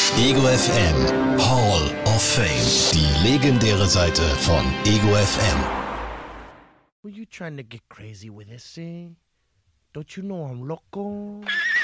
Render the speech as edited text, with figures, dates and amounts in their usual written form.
Ego FM Hall of Fame. Die legendäre Seite von Ego FM. Were you trying to get crazy with this, eh? Don't you know I'm loco?